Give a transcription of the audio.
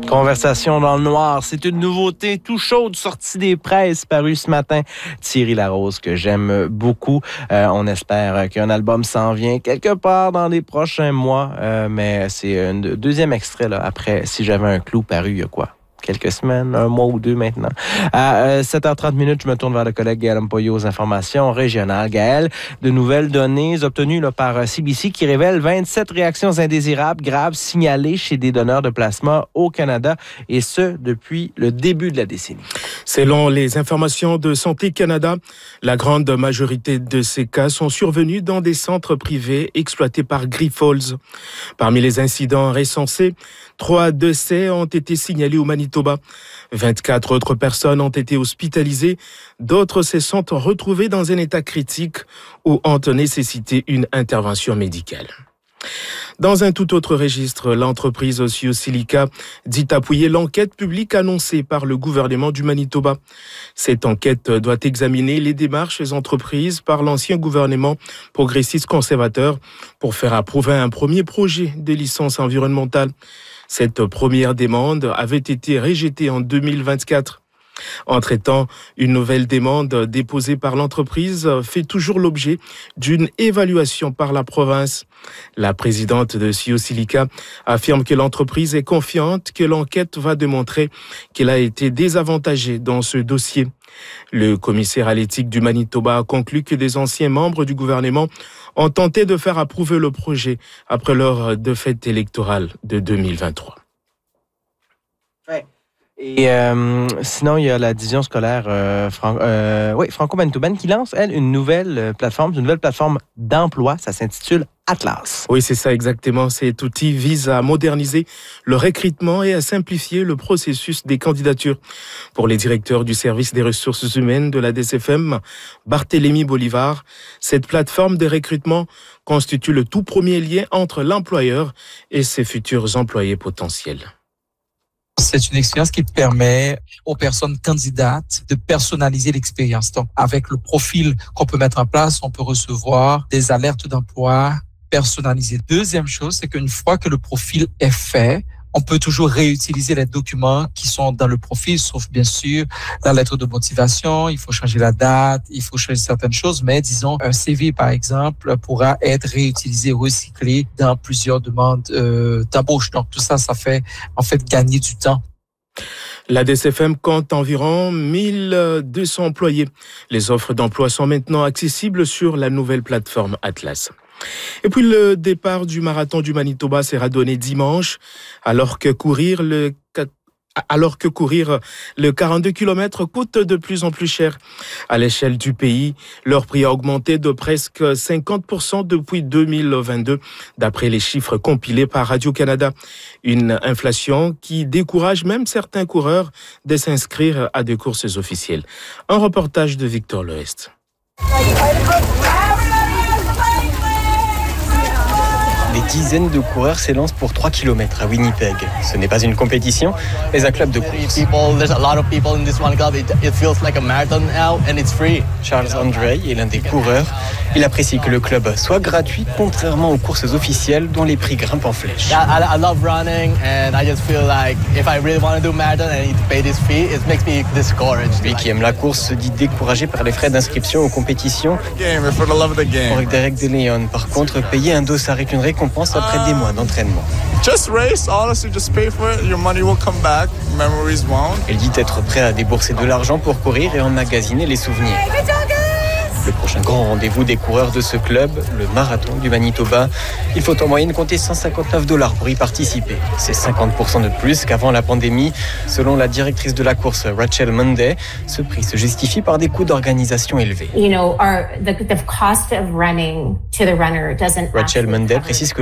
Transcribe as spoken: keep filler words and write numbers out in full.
Conversation dans le noir, c'est une nouveauté tout chaude sortie des presses, parue ce matin. Thierry Larose, que j'aime beaucoup. Euh, on espère qu'un album s'en vient quelque part dans les prochains mois. Euh, mais c'est un deuxième extrait là, après Si j'avais un clou, paru il y a quoi? Quelques semaines, un mois ou deux maintenant. À sept heures trente minutes, je me tourne vers le collègue Gaël Mpoyo aux informations régionales. Gaël, de nouvelles données obtenues là, par C B C qui révèlent vingt-sept réactions indésirables graves signalées chez des donneurs de plasma au Canada, et ce, depuis le début de la décennie. Selon les informations de Santé Canada, la grande majorité de ces cas sont survenus dans des centres privés exploités par Grifols. Parmi les incidents recensés, trois décès ont été signalés au Manitoba. vingt-quatre autres personnes ont été hospitalisées. D'autres se sont retrouvées dans un état critique ou ont nécessité une intervention médicale. Dans un tout autre registre, l'entreprise Ossiosilica dit appuyer l'enquête publique annoncée par le gouvernement du Manitoba. Cette enquête doit examiner les démarches entreprises par l'ancien gouvernement progressiste conservateur pour faire approuver un premier projet de licence environnementale. Cette première demande avait été rejetée en deux mille vingt-quatre. Entre-temps, une nouvelle demande déposée par l'entreprise fait toujours l'objet d'une évaluation par la province. La présidente de Ossiosilica affirme que l'entreprise est confiante que l'enquête va démontrer qu'elle a été désavantagée dans ce dossier. Le commissaire à l'éthique du Manitoba a conclu que des anciens membres du gouvernement ont tenté de faire approuver le projet après leur défaite électorale de deux mille vingt-trois. Ouais. Et euh, sinon, il y a la division scolaire euh, Fran- euh, oui, franco-manitobaine qui lance, elle, une nouvelle plateforme, une nouvelle plateforme d'emploi. Ça s'intitule Atlas. Oui, c'est ça exactement. Cet outil vise à moderniser le recrutement et à simplifier le processus des candidatures. Pour les directeurs du service des ressources humaines de la D C F M, Barthélémy Bolivar, cette plateforme de recrutement constitue le tout premier lien entre l'employeur et ses futurs employés potentiels. C'est une expérience qui permet aux personnes candidates de personnaliser l'expérience. Donc, avec le profil qu'on peut mettre en place, on peut recevoir des alertes d'emploi personnalisées. Deuxième chose, c'est qu'une fois que le profil est fait, on peut toujours réutiliser les documents qui sont dans le profil, sauf bien sûr la lettre de motivation, il faut changer la date, il faut changer certaines choses, mais disons un C V par exemple pourra être réutilisé, recyclé dans plusieurs demandes euh, d'embauche. Donc tout ça, ça fait en fait gagner du temps. La D C F M compte environ mille deux cents employés. Les offres d'emploi sont maintenant accessibles sur la nouvelle plateforme Atlas. Et puis le départ du marathon du Manitoba sera donné dimanche, alors que courir le alors que courir le quarante-deux kilomètres coûte de plus en plus cher. À l'échelle du pays, leur prix a augmenté de presque cinquante pour cent depuis deux mille vingt-deux, d'après les chiffres compilés par Radio-Canada. Une inflation qui décourage même certains coureurs de s'inscrire à des courses officielles. Un reportage de Victor Loest. Des dizaines de coureurs s'élancent pour trois kilomètres à Winnipeg. Ce n'est pas une compétition, mais un club de course. Charles André est l'un des coureurs. Il apprécie que le club soit gratuit, contrairement aux courses officielles dont les prix grimpent en flèche. Lui qui aime la course se dit découragé par les frais d'inscription aux compétitions. Pour Derek DeLeon, par contre, payer un dossard est une récompense après des mois d'entraînement. Il dit être prêt à débourser de l'argent pour courir et emmagasiner les souvenirs. Le prochain grand rendez-vous des coureurs de ce club, le marathon du Manitoba, il faut en moyenne compter cent cinquante-neuf dollars pour y participer. C'est cinquante pour cent de plus qu'avant la pandémie. Selon la directrice de la course, Rachel Monday, ce prix se justifie par des coûts d'organisation élevés. You know, our, the, the cost of running to the runner doesn't Rachel Monday précise que